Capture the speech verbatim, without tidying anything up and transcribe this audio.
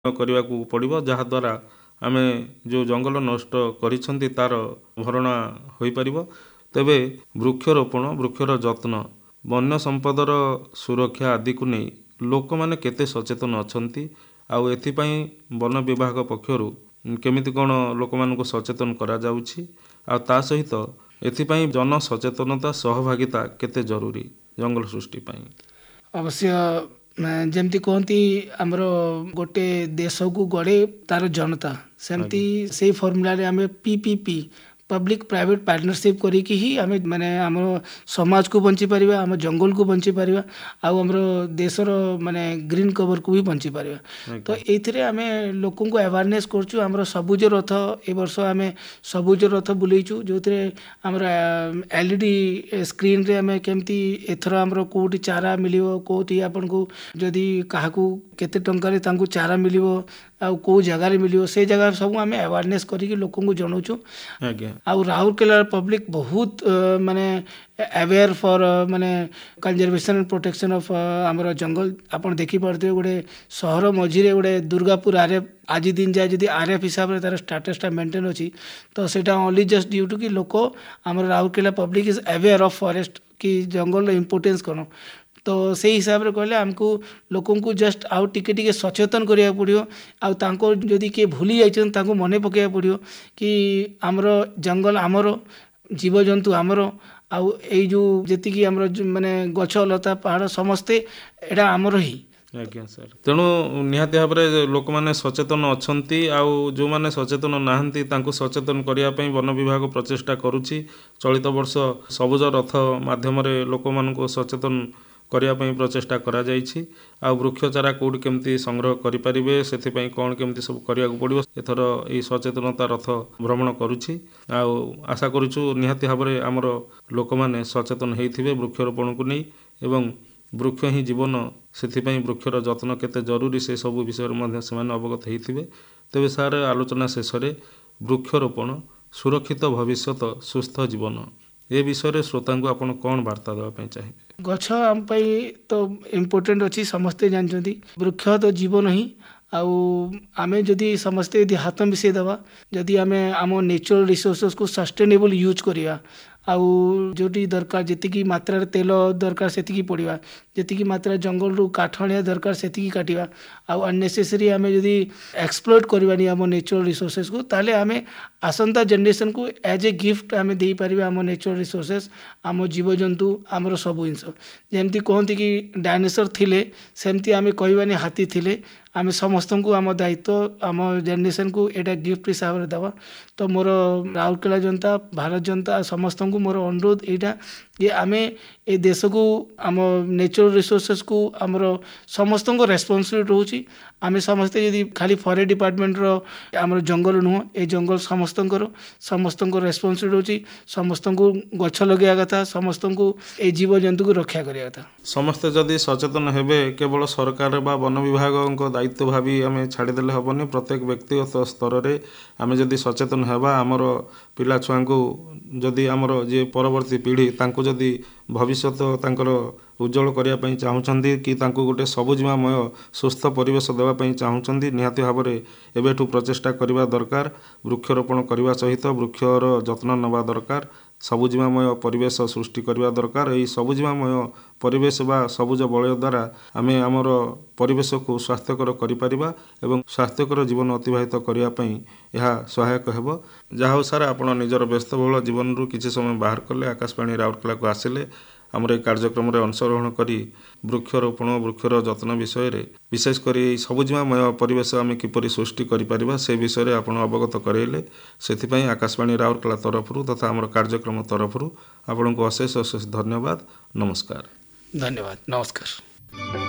କରିବାକୁ ପଡ଼ିବ, ଯାହାଦ୍ୱାରା ଆମେ ଯେଉଁ ଜଙ୍ଗଲ ନଷ୍ଟ କରିଛନ୍ତି ତାର ଭରଣା ହୋଇପାରିବ। ତେବେ ବୃକ୍ଷରୋପଣ, ବୃକ୍ଷର ଯତ୍ନ, ବନ୍ୟ ସମ୍ପଦର ସୁରକ୍ଷା ଆଦିକୁ ନେଇ ଲୋକମାନେ କେତେ ସଚେତନ ଅଛନ୍ତି, ଆଉ ଏଥିପାଇଁ ବନ ବିଭାଗ ପକ୍ଷରୁ କେମିତି କ'ଣ ଲୋକମାନଙ୍କୁ ସଚେତନ କରାଯାଉଛି, ଆଉ ତା ସହିତ ଏଥିପାଇଁ ଜନସଚେତନତା ସହଭାଗିତା କେତେ ଜରୁରୀ ଜଙ୍ଗଲ ସୃଷ୍ଟି ପାଇଁ। ଅବଶ୍ୟ ଯେମିତି କୁହନ୍ତି ଆମର ଗୋଟେ ଦେଶକୁ ଗଢ଼େ ତାର ଜନତା, ସେମିତି ସେଇ ଫର୍ମୁଲାରେ ଆମେ P P P public private partnership କରିକି ହିଁ ଆମେ ମାନେ ଆମ ସମାଜକୁ ବଞ୍ଚି ପାରିବା, ଆମ ଜଙ୍ଗଲକୁ ବଞ୍ଚି ପାରିବା, ଆଉ ଆମର ଦେଶର ମାନେ ଗ୍ରୀନ୍ କଭରକୁ ବି ବଞ୍ଚି ପାରିବା। ତ ଏଇଥିରେ ଆମେ ଲୋକଙ୍କୁ ଆୱାରନେସ୍ କରୁଛୁ। ଆମର ସବୁଜ ରଥ ଏ ବର୍ଷ ଆମେ ସବୁଜ ରଥ ବୁଲେଇଛୁ, ଯେଉଁଥିରେ ଆମର ଏଲ୍ ଇ ଡ଼ି ସ୍କ୍ରିନ୍ରେ ଆମେ କେମିତି ଏଥର ଆମର କେଉଁଠି ଚାରା ମିଳିବ, କେଉଁଠି ଆପଣଙ୍କୁ ଯଦି କାହାକୁ କେତେ ଟଙ୍କାରେ ତାଙ୍କୁ ଚାରା ମିଳିବ ଆଉ କେଉଁ ଜାଗାରେ ମିଳିବ, ସେ ଜାଗାରେ ସବୁ ଆମେ ଆୱାରନେସ୍ କରିକି ଲୋକଙ୍କୁ ଜଣାଉଛୁ। ଆଉ ରାଉରକେଲାର ପବ୍ଲିକ୍ ବହୁତ ମାନେ ଆୱେୟାର ଫର୍ ମାନେ କନଜରଭେସନ୍ ଆଣ୍ଡ ପ୍ରୋଟେକ୍ସନ୍ ଅଫ୍ ଆମର ଜଙ୍ଗଲ। ଆପଣ ଦେଖିପାରୁଥିବେ ଗୋଟେ ସହର ମଝିରେ ଗୋଟେ ଦୁର୍ଗାପୁର ଆର୍ ଏଫ୍ ଆଜି ଦିନ ଯାଏ ଯଦି ଆର୍ ଏଫ୍ ହିସାବରେ ତାର ଷ୍ଟାଟସଟା ମେଣ୍ଟେନ୍ ଅଛି, ତ ସେଇଟା ଓନ୍ଲି ଜଷ୍ଟ ଡ୍ୟୁ ଟୁ କି ଲୋକ ଆମର Rourkela public is ଆୱେୟାର of forest କି ଜଙ୍ଗଲର ଇମ୍ପୋର୍ଟାନ୍ସ କ'ଣ। ତ ସେଇ ହିସାବରେ କହିଲେ ଆମକୁ ଲୋକଙ୍କୁ ଜଷ୍ଟ ଆଉ ଟିକେ ଟିକେ ସଚେତନ କରିବାକୁ ପଡ଼ିବ। ଆଉ ତାଙ୍କ ଯଦି କିଏ ଭୁଲି ଯାଇଛନ୍ତି ତାଙ୍କୁ ମନେ ପକାଇବାକୁ ପଡ଼ିବ କି ଆମର ଜଙ୍ଗଲ ଆମର, ଜୀବଜନ୍ତୁ ଆମର, ଆଉ ଏଇ ଯେଉଁ ଯେତିକି ଆମର ମାନେ ଗଛ ଲତା ପାହାଡ଼ ସମସ୍ତେ ଏଇଟା ଆମର ହିଁ। ଆଜ୍ଞା ସାର୍, ତେଣୁ ନିହାତି ଭାବରେ ଲୋକମାନେ ସଚେତନ ଅଛନ୍ତି, ଆଉ ଯେଉଁମାନେ ସଚେତନ ନାହାନ୍ତି ତାଙ୍କୁ ସଚେତନ କରିବା ପାଇଁ ବନ ବିଭାଗ ପ୍ରଚେଷ୍ଟା କରୁଛି। ଚଳିତ ବର୍ଷ ସବୁଜ ରଥ ମାଧ୍ୟମରେ ଲୋକମାନଙ୍କୁ ସଚେତନ କରିବା ପାଇଁ ପ୍ରଚେଷ୍ଟା କରାଯାଇଛି। ଆଉ ବୃକ୍ଷ ଚାରା କେଉଁଠି କେମିତି ସଂଗ୍ରହ କରିପାରିବେ, ସେଥିପାଇଁ କ'ଣ କେମିତି ସବୁ କରିବାକୁ ପଡ଼ିବ, ଏଥର ଏଇ ସଚେତନତା ରଥ ଭ୍ରମଣ କରୁଛି। ଆଉ ଆଶା କରୁଛୁ ନିହାତି ଭାବରେ ଆମର ଲୋକମାନେ ସଚେତନ ହେଇଥିବେ ବୃକ୍ଷରୋପଣକୁ ନେଇ, ଏବଂ ବୃକ୍ଷ ହିଁ ଜୀବନ, ସେଥିପାଇଁ ବୃକ୍ଷର ଯତ୍ନ କେତେ ଜରୁରୀ ସେସବୁ ବିଷୟରେ ମଧ୍ୟ ସେମାନେ ଅବଗତ ହେଇଥିବେ। ତେବେ ସାର୍, ଆଲୋଚନା ଶେଷରେ ବୃକ୍ଷରୋପଣ, ସୁରକ୍ଷିତ ଭବିଷ୍ୟତ, ସୁସ୍ଥ ଜୀବନ, ଏ ବିଷୟରେ ଶ୍ରୋତାଙ୍କୁ ଆପଣ କ'ଣ ବାର୍ତ୍ତା ଦେବା ପାଇଁ ଚାହିଁବେ? ଗଛ ଆମ ପାଇଁ ତ ଇମ୍ପୋର୍ଟାଣ୍ଟ ଅଛି, ସମସ୍ତେ ଜାଣିଛନ୍ତି। ବୃକ୍ଷ ତ ଜୀବନ ହିଁ। ଆଉ ଆମେ ଯଦି ସମସ୍ତେ ଯଦି ହାତ ମିଶାଇ ଦେବା, ଯଦି ଆମେ ଆମ ନେଚୁରାଲ୍ ରିସୋର୍ସେସ୍କୁ ସଷ୍ଟେନେବଲ୍ ୟୁଜ୍ କରିବା, ଆଉ ଯେଉଁଠି ଦରକାର ଯେତିକି ମାତ୍ରାରେ ତେଲ ଦରକାର ସେତିକି ପଡ଼ିବା, ଯେତିକି ମାତ୍ରାରେ ଜଙ୍ଗଲରୁ କାଠ ଆଣିବା ଦରକାର ସେତିକି କାଟିବା, ଆଉ ଅନନେସେସରି ଆମେ ଯଦି ଏକ୍ସପ୍ଲୋଏଟ୍ କରିବାନି ଆମ ନେଚୁରାଲ୍ ରିସୋର୍ସେସ୍କୁ, ତାହେଲେ ଆମେ ଆସନ୍ତା ଜେନେରେସନ୍କୁ ଏଜ୍ ଏ ଗିଫ୍ଟ ଆମେ ଦେଇପାରିବା ଆମ ନେଚୁରାଲ୍ ରିସୋର୍ସେସ୍, ଆମ ଜୀବଜନ୍ତୁ, ଆମର ସବୁ ଜିନିଷ। ଯେମିତି କୁହନ୍ତି କି ଡାଇନୋସର ଥିଲେ, ସେମିତି ଆମେ କହିବାନି ହାତୀ ଥିଲେ। ଆମେ ସମସ୍ତଙ୍କୁ ଆମ ଦାୟିତ୍ୱ ଆମ ଜେନେରେସନ୍କୁ ଏଇଟା ଗିଫ୍ଟ ହିସାବରେ ଦେବା। ତ ମୋର ରାଉରକେଲା ଜନତା, ଭାରତ ଜନତା ସମସ୍ତଙ୍କୁ ମୋର ଅନୁରୋଧ ଏଇଟା ଯେ ଆମେ ଏ ଦେଶକୁ, ଆମ ନେଚୁରାଲ୍ ରିସୋର୍ସେସ୍କୁ ଆମର ସମସ୍ତଙ୍କ ରେସ୍ପନ୍ସିବିଲିଟି ରହୁଛି। ଆମେ ସମସ୍ତେ ଯଦି ଖାଲି ଫରେଷ୍ଟ ଡିପାର୍ଟମେଣ୍ଟର ଆମର ଜଙ୍ଗଲ ନୁହଁ, ଏ ଜଙ୍ଗଲ ସମସ୍ତଙ୍କର, ସମସ୍ତଙ୍କ ରେସ୍ପନ୍ସିବିଲିଟି ରହୁଛି। ସମସ୍ତଙ୍କୁ ଗଛ ଲଗାଇବା କଥା, ସମସ୍ତଙ୍କୁ ଏଇ ଜୀବଜନ୍ତୁକୁ ରକ୍ଷା କରିବା କଥା। ସମସ୍ତେ ଯଦି ସଚେତନ ହେବେ, କେବଳ ସରକାର ବା ବନ ବିଭାଗଙ୍କ ଦାୟିତ୍ୱ ଭାବି ଆମେ ଛାଡ଼ିଦେଲେ ହେବନି। ପ୍ରତ୍ୟେକ ବ୍ୟକ୍ତିଗତ ସ୍ତରରେ ଆମେ ଯଦି ସଚେତନ ହେବା, ଆମର ପିଲାଛୁଆଙ୍କୁ, ଯଦି ଆମର ଯିଏ ପରବର୍ତ୍ତୀ ପିଢ଼ି ତାଙ୍କୁ ଯଦି ଭବିଷ୍ୟତ ତାଙ୍କର ଉଜ୍ଜଳ କରିବା ପାଇଁ ଚାହୁଁଛନ୍ତି, କି ତାଙ୍କୁ ଗୋଟେ ସବୁଜିମାମୟ ସୁସ୍ଥ ପରିବେଶ ଦେବା ପାଇଁ ଚାହୁଁଛନ୍ତି, ନିହାତି ଭାବରେ ଏବେଠୁ ପ୍ରଚେଷ୍ଟା କରିବା ଦରକାର। ବୃକ୍ଷରୋପଣ କରିବା ସହିତ ବୃକ୍ଷର ଯତ୍ନ ନେବା ଦରକାର, ସବୁଜିମାମୟ ପରିବେଶ ସୃଷ୍ଟି କରିବା ଦରକାର। ଏହି ସବୁଜିମାମୟ ପରିବେଶ ବା ସବୁଜ ବଳୟ ଦ୍ୱାରା ଆମେ ଆମର ପରିବେଶକୁ ସ୍ୱାସ୍ଥ୍ୟକର କରିପାରିବା ଏବଂ ସ୍ୱାସ୍ଥ୍ୟକର ଜୀବନ ଅତିବାହିତ କରିବା ପାଇଁ ଏହା ସହାୟକ ହେବ। ଯାହା ହେଉ ସାର୍, ଆପଣ ନିଜର ବ୍ୟସ୍ତବହୁଳ ଜୀବନରୁ କିଛି ସମୟ ବାହାର କଲେ, ଆକାଶବାଣୀ ରାଉରକେଲାକୁ ଆସିଲେ, ଆମର ଏହି କାର୍ଯ୍ୟକ୍ରମରେ ଅଂଶଗ୍ରହଣ କରି ବୃକ୍ଷରୋପଣ, ବୃକ୍ଷର ଯତ୍ନ ବିଷୟରେ, ବିଶେଷ କରି ଏହି ସବୁଜିମାମୟ ପରିବେଶ ଆମେ କିପରି ସୃଷ୍ଟି କରିପାରିବା ସେ ବିଷୟରେ ଆପଣ ଅବଗତ କରାଇଲେ। ସେଥିପାଇଁ ଆକାଶବାଣୀ ରାଉରକେଲା ତରଫରୁ ତଥା ଆମର କାର୍ଯ୍ୟକ୍ରମ ତରଫରୁ ଆପଣଙ୍କୁ ଅଶେଷ ଅଶେଷ ଧନ୍ୟବାଦ। ନମସ୍କାର। ଧନ୍ୟବାଦ। ନମସ୍କାର।